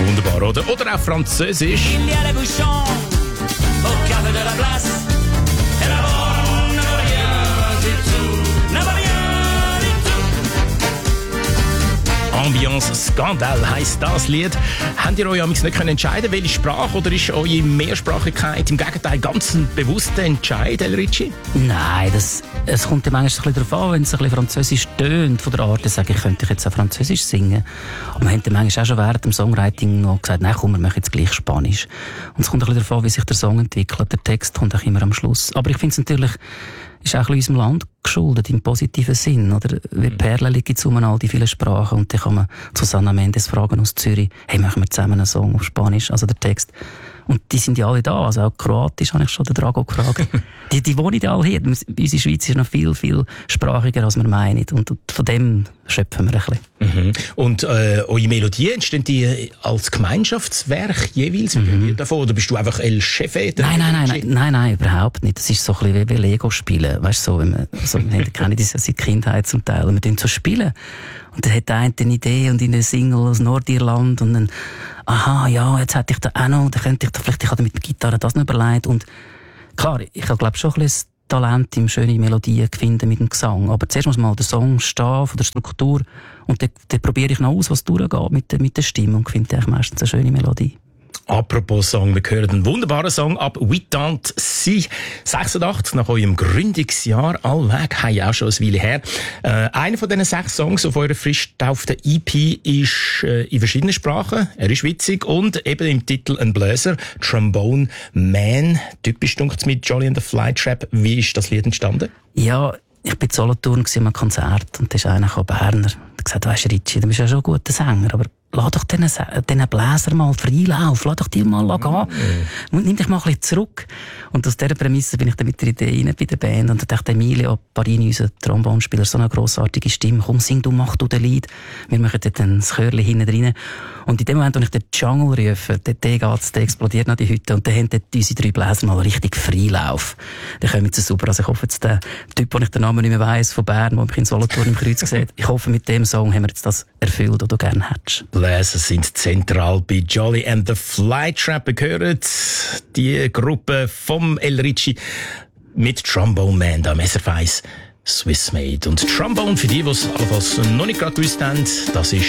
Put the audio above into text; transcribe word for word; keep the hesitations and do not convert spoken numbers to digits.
Wunderbar, oder? Oder auch Französisch. Il y a les bouchons au cave de la place. Et là-bas, n'a rien du tout, n'a rien du tout. Ambiance Skandal heisst das Lied. Habt ihr euch nicht können entscheiden, welche Sprache, oder ist eure Mehrsprachigkeit im Gegenteil ganz ein bewusster Entscheid, El Ricci? Nein, das, es kommt ja manchmal ein bisschen darauf an, wenn es ein bisschen französisch tönt, von der Art, dann sage ich, könnte ich jetzt auch französisch singen. Aber wir haben dann manchmal auch schon während dem Songwriting noch gesagt, nein, komm, wir machen jetzt gleich Spanisch. Und es kommt ein bisschen darauf an, wie sich der Song entwickelt. Der Text kommt auch immer am Schluss. Aber ich finde es natürlich, ist auch ein bisschen unserem Land geschuldet, im positiven Sinn, oder? Wie Perlen liegen zu all die vielen Sprachen, und dann kann man Susana Mendes fragen aus Zürich, hey, machen wir zusammen einen Song auf Spanisch, also der Text. Und die sind ja alle da, also auch Kroatisch habe ich schon den Drago gefragt. die, die wohnen ja alle hier. Unsere Schweiz ist noch viel, viel sprachiger, als wir meinen. Und, und von dem schöpfen wir ein bisschen. Mhm. Und äh, eure Melodien, entstehen die als Gemeinschaftswerk jeweils? Mhm. Wie davon? Oder bist du einfach El Chefe? Nein, nein, nein, nein, nein, nein, überhaupt nicht. Das ist so ein bisschen wie Lego spielen. Weißt du, so, wenn man, so, wir kennen das ja seit Kindheit zum Teil. Und wir tun so spielen. Und dann hat der eine eine Idee und in einer Single aus Nordirland und dann, aha, ja, jetzt hätte ich da auch noch, dann könnte ich da vielleicht, ich habe mit der Gitarre das noch überlegt. Und klar, ich habe, glaube schon ein bisschen das Talent im schöne Melodien finden mit dem Gesang. Aber zuerst muss mal der Song stehen, von der Struktur, und dann, dann probiere ich noch aus, was durchgeht mit der, mit der Stimme, und finde eigentlich meistens eine schöne Melodie. Apropos Song, wir hören einen wunderbaren Song ab «Huit-Tant Si». sechsundachtzig, nach eurem Gründungsjahr, allweg, hey, auch schon eine Weile her. Äh, einer von diesen sechs Songs auf eurer frisch getauften E P ist äh, in verschiedenen Sprachen. Er ist witzig und eben im Titel ein Bläser, «Trombone Man». Typisch dunkel's mit Jolly and the Flytrap. Wie ist das Lied entstanden? Ja, ich bin in Solothurn an einem Konzert, und da ist einer gekommen, Berner, der hat gesagt, weisst du, Ricci, du bist ja schon ein guter Sänger, aber lass doch diesen, diesen Bläser mal Freilauf, lass doch die mal gehen. Mm. Nimm dich mal ein bisschen zurück. Und aus dieser Prämisse bin ich dann mit der Idee rein bei der Band. Und da dachte Emilio Parini, unser Trombonspieler, so eine grossartige Stimme, komm, sing du, mach du den Lied. Wir machen dann das Chörchen hinten rein. Und in dem Moment, als ich den Jungle rufe, der, der geht's, der explodiert noch die Hütte. Und dann haben dort unsere drei Bläser mal richtig Freilauf. Dann kommen sie super. Also ich hoffe jetzt, der Typ, den ich den Namen nicht mehr weiss, von Bern, der mich in Solothurn im Kreuz sieht, ich hoffe, mit dem Song haben wir jetzt das erfüllt, was du gerne hättest. Bläser sind zentral bei Jolly and the Flytrap. Wir hören die Gruppe vom El Ricci mit Trombone Man, da Messerfeis Swiss Made. Und Trombone, für die, die es allenfalls noch nicht gerade gewusst haben, das ist